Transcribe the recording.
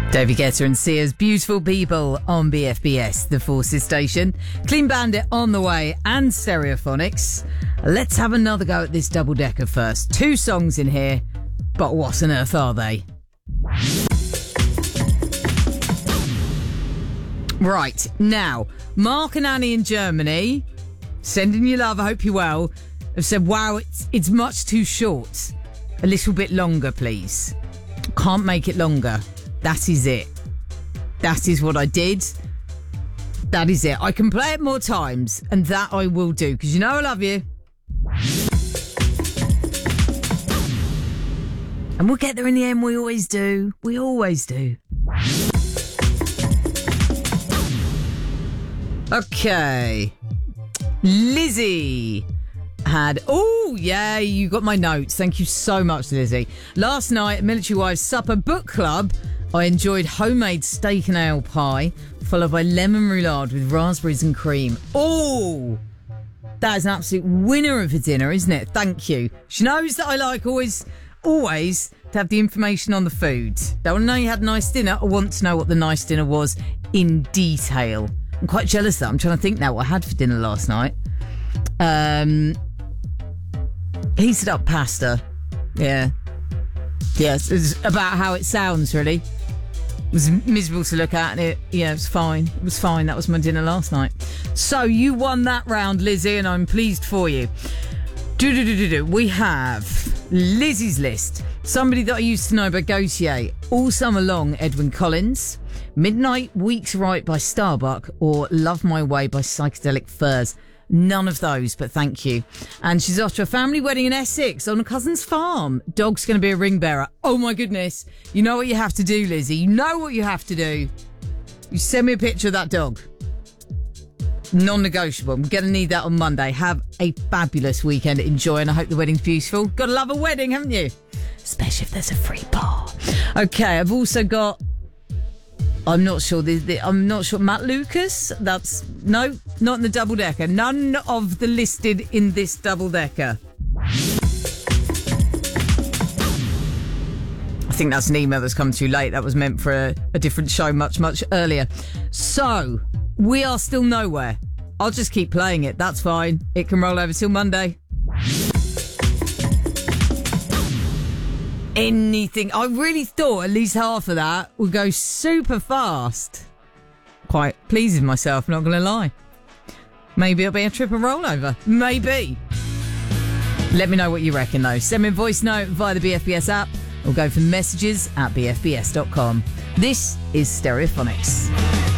David Guetta and Sia's Beautiful People on BFBS, the Forces station. Clean Bandit on the way and Stereophonics. Let's have another go at this double-decker first. 2 songs in here, but what on earth are they? Right, now, Mark and Annie in Germany, sending you love, I hope you're well, have said, wow, it's much too short. A little bit longer, please. Can't make it longer. That is it. That is what I did. That is it. I can play it more times, and that I will do, because you know I love you. And we'll get there in the end. We always do. We always do. Okay. Lizzie had... Oh, yeah, you got my notes. Thank you so much, Lizzie. Last night at Military Wives Supper Book Club, I enjoyed homemade steak and ale pie, followed by lemon roulade with raspberries and cream. Oh, that is an absolute winner of a dinner, isn't it? Thank you. She knows that I like always to have the information on the food. Don't want to know you had a nice dinner. I want to know what the nice dinner was in detail. I'm quite jealous of that. I'm trying to think now what I had for dinner last night. Heated up pasta. Yeah. Yes, it's about how it sounds, really. It was miserable to look at, and it was fine. It was fine. That was my dinner last night. So you won that round, Lizzie, and I'm pleased for you. We have Lizzie's list. Somebody that I used to know by Gautier. All Summer Long, Edwyn Collins. Midnight Weeks Right by Starbuck, or Love My Way by Psychedelic Furs. None of those, but thank you. And she's off to a family wedding in Essex on a cousin's farm. Dog's going to be a ring bearer. Oh my goodness. You know what you have to do, Lizzie. You know what you have to do. You send me a picture of that dog. Non-negotiable. I'm going to need that on Monday. Have a fabulous weekend. Enjoy, and I hope the wedding's beautiful. Got to love a wedding, haven't you? Especially if there's a free bar. Okay, I've also got... I'm not sure. I'm not sure. Matt Lucas? That's... No, not in the double-decker. None of the listed in this double-decker. I think that's an email that's come too late. That was meant for a different show much, much earlier. So, we are still nowhere. I'll just keep playing it. That's fine. It can roll over till Monday. Anything. I really thought at least half of that would go super fast. Quite pleased with myself, not going to lie. Maybe it'll be a triple rollover. Maybe. Let me know what you reckon, though. Send me a voice note via the BFBS app or go for messages at bfbs.com. This is Stereophonics.